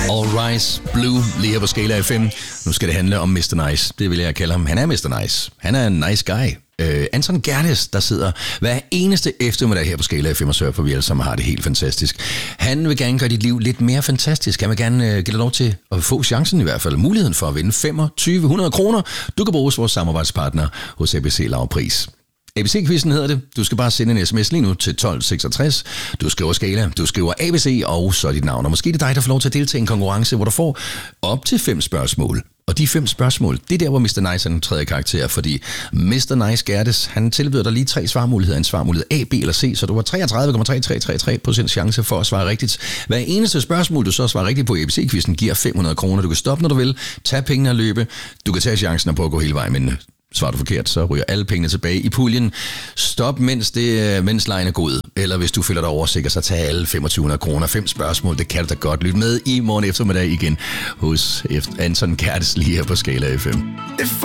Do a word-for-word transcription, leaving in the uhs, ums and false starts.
All Rise Blue lige her på Skala F M. Nu skal det handle om mister Nice. Det vil jeg kalde ham. Han er mister Nice. Han er en nice guy. Uh, Anton Gerdes, der sidder hver eneste eftermiddag her på Skala F M og sørger for, at vi alle sammen har det helt fantastisk. Han vil gerne gøre dit liv lidt mere fantastisk. Han vil gerne uh, give dig lov til at få chancen i hvert fald, muligheden for at vinde femogtyve hundrede kroner. Du kan bruge vores samarbejdspartner hos A B C Lavpris. A B C-quizzen hedder det. Du skal bare sende en sms lige nu til tolv seksogtres. Du skriver Skala, du skriver A B C, og så dit navn. Og måske det er dig, der får lov til at deltage i en konkurrence, hvor du får op til fem spørgsmål. Og de fem spørgsmål, det er der, hvor mister Nice er den tredje karakter, fordi mister Nice Gerdes, han tilbyder dig lige tre svarmuligheder. En svarmulighed A, B eller C, så du har treogtredive komma tre tre tre tre procent chance for at svare rigtigt. Hver eneste spørgsmål, du så svarer rigtigt på A B C-quizzen, giver fem hundrede kroner. Du kan stoppe, når du vil, tage pengene og løbe. Du kan tage chancen på at gå hele vejen, men svarer du forkert, så ryger alle pengene tilbage i puljen. Stop, mens, det, mens lejen er god. Eller hvis du føler dig oversikker, så tag alle femogtyve hundrede kroner. Fem spørgsmål, det kan du da godt. Lyt med i morgen eftermiddag igen hos Anton Gerdes lige her på Skala F M.